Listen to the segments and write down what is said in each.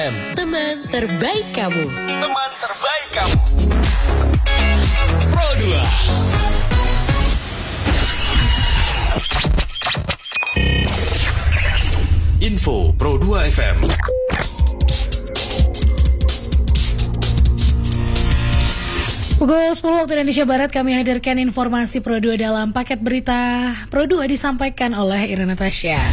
Teman terbaik kamu. Teman terbaik kamu. Pro 2. Info Pro 2 FM. Pukul 10 waktu Indonesia Barat kami hadirkan informasi Pro 2 dalam paket berita Pro 2 disampaikan oleh Irina Natasha.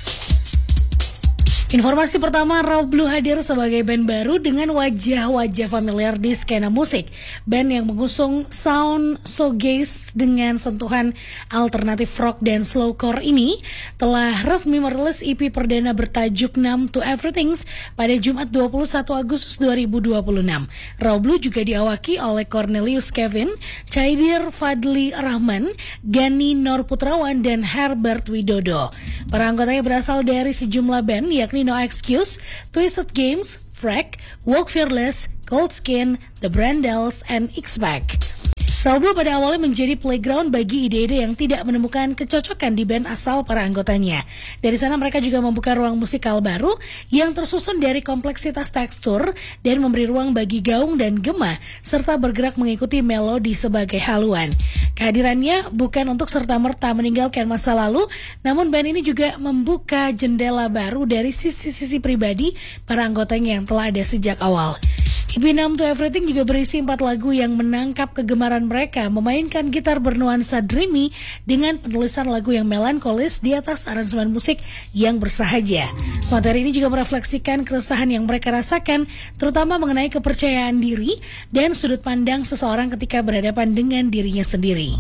Informasi pertama, Raw Blue hadir sebagai band baru dengan wajah-wajah familiar di skena musik. Band yang mengusung sound shoegaze dengan sentuhan alternatif rock dan slowcore ini telah resmi merilis EP perdana bertajuk Numb to Everything pada Jumat 21 Agustus 2026. Raw Blue juga diawaki oleh Cornelius Kevin, Chaidir Fadli Rahman, Gani Nur Putrawan, dan Herbert Widodo. Para anggotanya berasal dari sejumlah band yakni No Excuse, Twisted Games, Freak, Walk Fearless, Cold Skin, The Brandels, and X-Pac. Raw Blue pada awalnya menjadi playground bagi ide-ide yang tidak menemukan kecocokan di band asal para anggotanya. Dari sana mereka juga membuka ruang musikal baru yang tersusun dari kompleksitas tekstur dan memberi ruang bagi gaung dan gema serta bergerak mengikuti melodi sebagai haluan. Kehadirannya bukan untuk serta-merta meninggalkan masa lalu, namun band ini juga membuka jendela baru dari sisi-sisi pribadi para anggotanya yang telah ada sejak awal. EP Numb to Everything juga berisi 4 lagu yang menangkap kegemaran mereka, memainkan gitar bernuansa dreamy dengan penulisan lagu yang melankolis di atas aransemen musik yang bersahaja. Materi ini juga merefleksikan keresahan yang mereka rasakan, terutama mengenai kepercayaan diri dan sudut pandang seseorang ketika berhadapan dengan dirinya sendiri.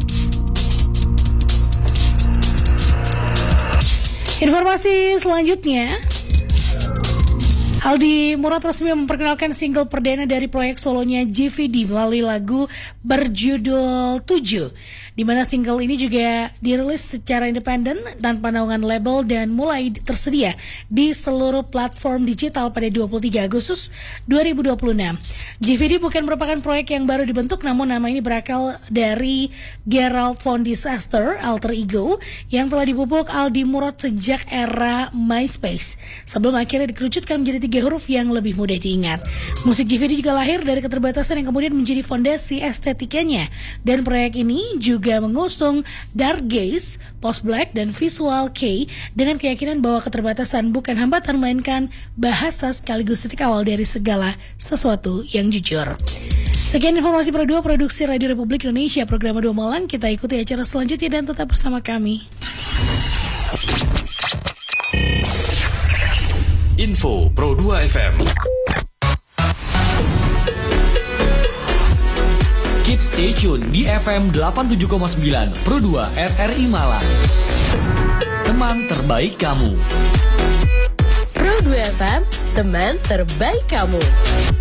Informasi selanjutnya, Aldi Murad resmi memperkenalkan single perdana dari proyek solonya JVD melalui lagu berjudul 7, di mana single ini juga dirilis secara independen tanpa naungan label dan mulai tersedia di seluruh platform digital pada 23 Agustus 2026. JVD bukan merupakan proyek yang baru dibentuk, namun nama ini berakal dari Gerald von Disaster, alter ego yang telah dipupuk Aldi Murad sejak era MySpace, sebelum akhirnya dikerucutkan menjadi 3 huruf yang lebih mudah diingat. Musik JVD juga lahir dari keterbatasan yang kemudian menjadi fondasi estetikanya, dan proyek ini juga mengusung dark gaze, post black, dan visual kei dengan keyakinan bahwa keterbatasan bukan hambatan melainkan bahasa sekaligus titik awal dari segala sesuatu yang jujur. Sekian informasi Pro 2 Produksi Radio Republik Indonesia, program 2 Malam. Kita ikuti acara selanjutnya dan tetap bersama kami. Info Pro 2 FM. Keep stay tune di FM 87,9 Pro 2 RRI Malang. Teman terbaik kamu. Pro 2 FM, teman terbaik kamu.